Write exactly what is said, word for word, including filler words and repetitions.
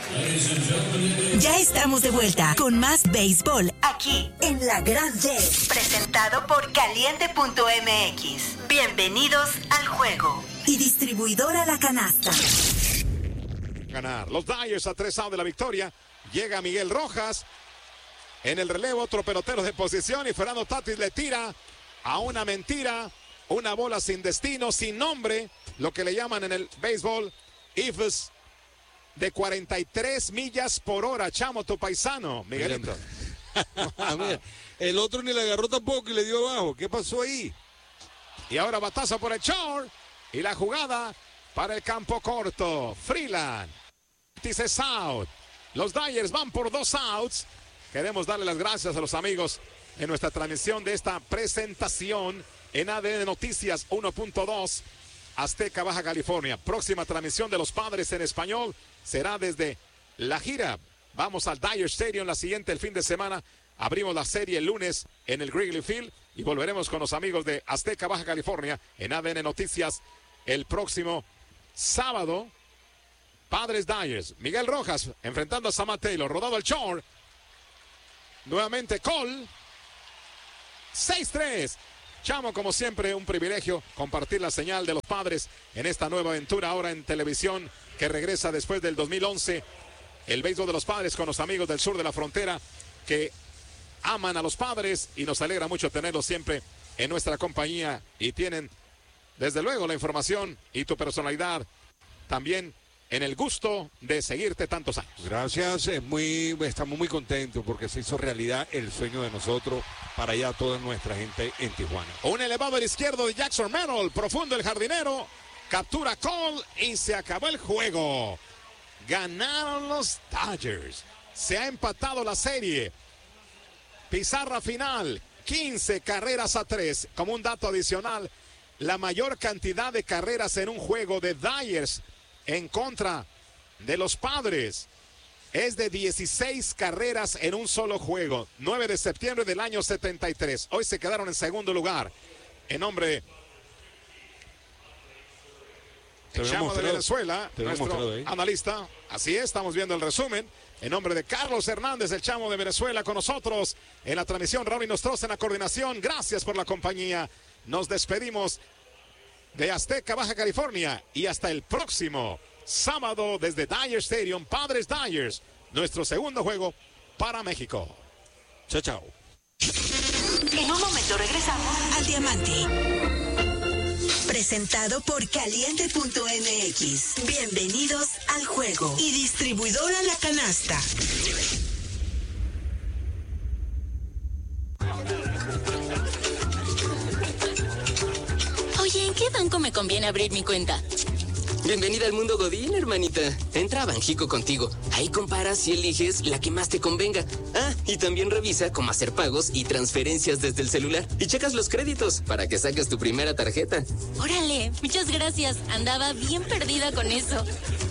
Ya estamos de vuelta con más béisbol aquí en La Grande, presentado por Caliente punto M X. Bienvenidos al juego. Y distribuidora La Canasta. Ganar. Los Dyers a tres outs de la victoria. Llega Miguel Rojas. En el relevo, otro pelotero de posición y Fernando Tatis le tira a una mentira. Una bola sin destino, sin nombre. Lo que le llaman en el béisbol Ifs. De cuarenta y tres millas por hora, chamo, tu paisano, Miguelito. Mira, el otro ni le agarró tampoco y le dio abajo. ¿Qué pasó ahí? Y ahora batazo por el short. Y la jugada para el campo corto. Freeland. Dice out. Los Dyers van por dos outs. Queremos darle las gracias a los amigos en nuestra transmisión de esta presentación en A D N Noticias uno punto dos. Azteca, Baja California. Próxima transmisión de los Padres en español será desde La Gira. Vamos al Dyer Stadium la siguiente, el fin de semana. Abrimos la serie el lunes en el Wrigley Field y volveremos con los amigos de Azteca, Baja California en A D N Noticias el próximo sábado. Padres Dyers. Miguel Rojas enfrentando a Sama Taylor. Rodado el short. Nuevamente Cole. seis tres. Chamo, como siempre, un privilegio compartir la señal de los Padres en esta nueva aventura ahora en televisión que regresa después del dos mil once. El béisbol de los Padres con los amigos del sur de la frontera que aman a los Padres y nos alegra mucho tenerlos siempre en nuestra compañía y tienen desde luego la información y tu personalidad también en el gusto de seguirte tantos años. Gracias, es muy, estamos muy contentos porque se hizo realidad el sueño de nosotros para allá toda nuestra gente en Tijuana. Un elevado al izquierdo de Jackson Merrill, profundo el jardinero, captura Cole y se acabó el juego. Ganaron los Dodgers. Se ha empatado la serie. Pizarra final, quince carreras a tres. Como un dato adicional, la mayor cantidad de carreras en un juego de Dyers en contra de los Padres es de dieciséis carreras en un solo juego. nueve de septiembre del año setenta y tres. Hoy se quedaron en segundo lugar. En nombre de Chamo de Venezuela, nuestro analista. Así es, estamos viendo el resumen. En nombre de Carlos Hernández, el Chamo de Venezuela, con nosotros en la transmisión. Raúl Inostroza en la coordinación. Gracias por la compañía. Nos despedimos de Azteca, Baja California, y hasta el próximo sábado desde Dyer Stadium, Padres Dyers, nuestro segundo juego para México. Chao, chao. En un momento regresamos al Diamante. Presentado por Caliente punto M X. Bienvenidos al juego. Y distribuidora La Canasta. Oye, ¿en qué banco me conviene abrir mi cuenta? Bienvenida al mundo Godín, hermanita. Entra a Banjico contigo. Ahí comparas y eliges la que más te convenga. Ah, y también revisa cómo hacer pagos y transferencias desde el celular. Y checas los créditos para que saques tu primera tarjeta. Órale, muchas gracias. Andaba bien perdida con eso.